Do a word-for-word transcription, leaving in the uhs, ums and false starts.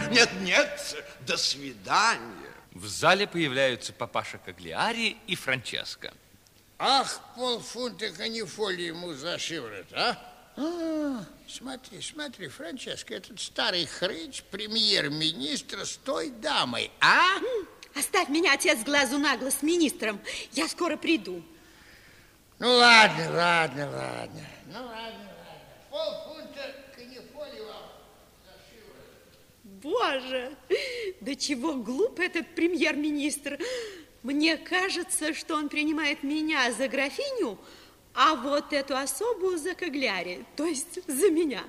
нет, нет, до свидания. В зале появляются папаша Каглиари и Франческо. Ах, полфунта канифоли ему за шиворот, а? А, смотри, смотри, Франческо, этот старый хрыч, премьер-министр с той дамой, а? Оставь меня, отец, глазу на глаз с министром. Я скоро приду. Ну, ладно, ладно, ладно. Ну, ладно, ладно. Полфунта канифоли вам за шиворот. Боже, да чего глуп этот премьер-министр. Мне кажется, что он принимает меня за графиню, а вот эту особу за Кагляри, то есть за меня.